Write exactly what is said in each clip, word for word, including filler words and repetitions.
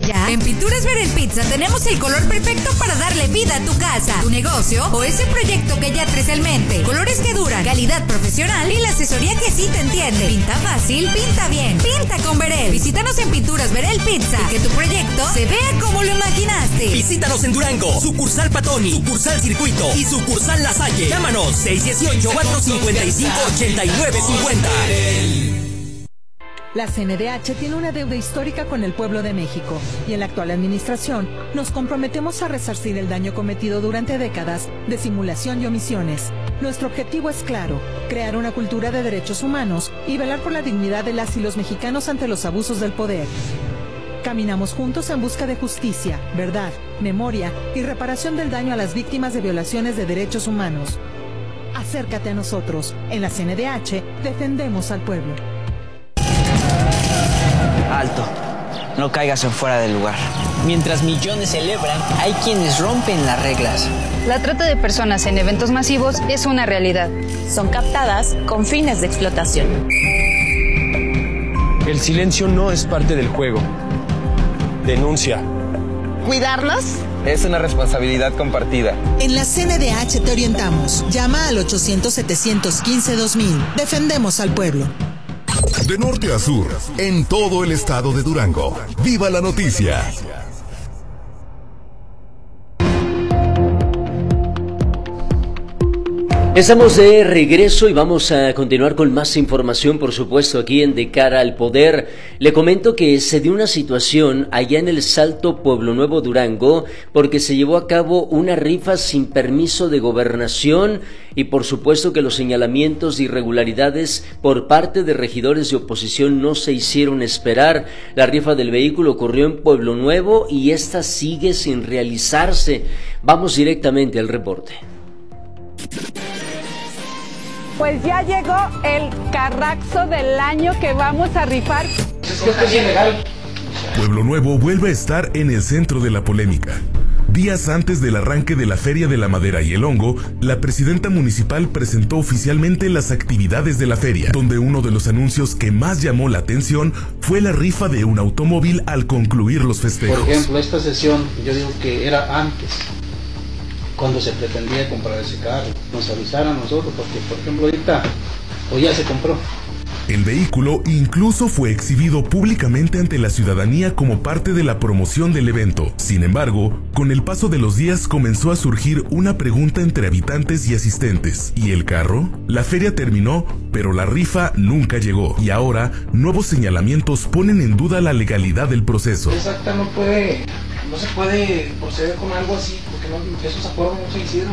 ¿Ya? En Pinturas Verel Pizza tenemos el color perfecto para darle vida a tu casa, tu negocio o ese proyecto que ya traes en mente. Colores que duran, calidad profesional y la asesoría que sí te entiende. Pinta fácil, pinta bien, pinta con Verel. Visítanos en Pinturas Verel Pizza y que tu proyecto se vea como lo imaginaste. Visítanos en Durango, sucursal Patoni, sucursal Circuito y sucursal La Salle. Llámanos seis uno ocho, cuatro cinco cinco, ocho nueve cinco cero. La C N D H tiene una deuda histórica con el pueblo de México y en la actual administración nos comprometemos a resarcir el daño cometido durante décadas de simulación y omisiones. Nuestro objetivo es claro, crear una cultura de derechos humanos y velar por la dignidad de las y los mexicanos ante los abusos del poder. Caminamos juntos en busca de justicia, verdad, memoria y reparación del daño a las víctimas de violaciones de derechos humanos. Acércate a nosotros. En la C N D H defendemos al pueblo. Alto, no caigas en fuera del lugar. Mientras millones celebran, hay quienes rompen las reglas. La trata de personas en eventos masivos es una realidad. Son captadas con fines de explotación. El silencio no es parte del juego. Denuncia. ¿Cuidarnos? Es una responsabilidad compartida. En la C N D H te orientamos. Llama al ochocientos, setecientos quince, dos mil. Defendemos al pueblo. De norte a sur, en todo el estado de Durango. ¡Viva la noticia! Estamos de regreso y vamos a continuar con más información, por supuesto, aquí en De Cara al Poder. Le comento que se dio una situación allá en el Salto Pueblo Nuevo, Durango, porque se llevó a cabo una rifa sin permiso de gobernación y por supuesto que los señalamientos de irregularidades por parte de regidores de oposición no se hicieron esperar. La rifa del vehículo ocurrió en Pueblo Nuevo y esta sigue sin realizarse. Vamos directamente al reporte. Pues ya llegó el carraxo del año que vamos a rifar. Es que esto es ilegal. Pueblo Nuevo vuelve a estar en el centro de la polémica. Días antes del arranque de la Feria de la Madera y el Hongo, la presidenta municipal presentó oficialmente las actividades de la feria, donde uno de los anuncios que más llamó la atención fue la rifa de un automóvil al concluir los festejos. Por ejemplo, esta sesión yo digo que era antes, cuando se pretendía comprar ese carro, nos avisaran a nosotros, porque por ejemplo ahorita, o ya se compró. El vehículo incluso fue exhibido públicamente ante la ciudadanía como parte de la promoción del evento. Sin embargo, con el paso de los días comenzó a surgir una pregunta entre habitantes y asistentes. ¿Y el carro? La feria terminó, pero la rifa nunca llegó. Y ahora, nuevos señalamientos ponen en duda la legalidad del proceso. Exacta no puede... No se puede proceder con algo así, porque no, esos acuerdos no se hicieron.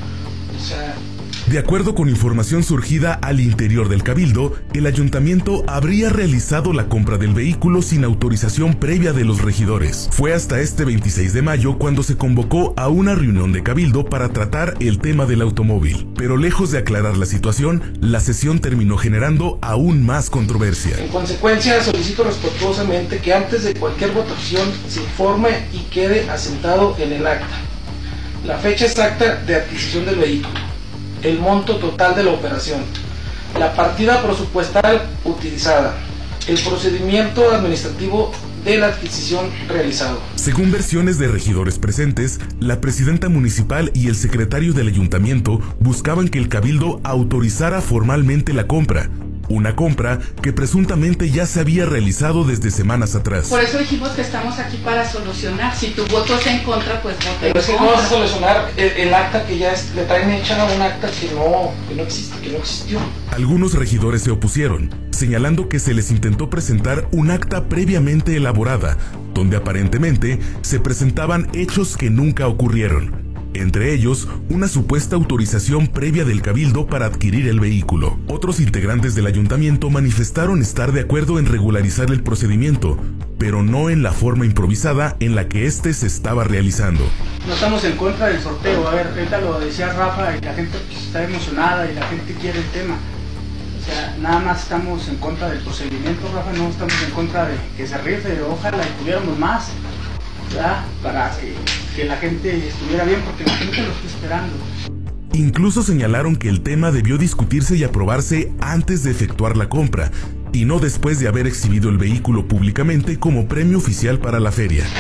O sea... De acuerdo con información surgida al interior del Cabildo, el ayuntamiento habría realizado la compra del vehículo sin autorización previa de los regidores. Fue hasta este veintiséis de mayo cuando se convocó a una reunión de Cabildo para tratar el tema del automóvil. Pero lejos de aclarar la situación, la sesión terminó generando aún más controversia. En consecuencia, solicito respetuosamente que antes de cualquier votación se informe y quede asentado en el acta la fecha exacta de adquisición del vehículo, el monto total de la operación, la partida presupuestal utilizada, el procedimiento administrativo de la adquisición realizado. Según versiones de regidores presentes, la presidenta municipal y el secretario del ayuntamiento buscaban que el cabildo autorizara formalmente la compra. Una compra que presuntamente ya se había realizado desde semanas atrás. Por eso dijimos que estamos aquí para solucionar. Si tu voto es en contra, pues vote en Pero si contra. no vas a solucionar el, el acta que ya es, le traen hecha un acta que no, que no existe, que no existió. Algunos regidores se opusieron, señalando que se les intentó presentar un acta previamente elaborada, donde aparentemente se presentaban hechos que nunca ocurrieron. Entre ellos, una supuesta autorización previa del cabildo para adquirir el vehículo. Otros integrantes del ayuntamiento manifestaron estar de acuerdo en regularizar el procedimiento, pero no en la forma improvisada en la que este se estaba realizando. No estamos en contra del sorteo, a ver, ahorita lo decía Rafa y la gente pues, está emocionada y la gente quiere el tema. O sea, nada más estamos en contra del procedimiento, Rafa, no estamos en contra de que se rife, ojalá y tuviéramos más, ¿verdad? Para que... que la gente estuviera bien, porque la gente lo está esperando. Incluso señalaron que el tema debió discutirse y aprobarse antes de efectuar la compra, y no después de haber exhibido el vehículo públicamente como premio oficial para la feria.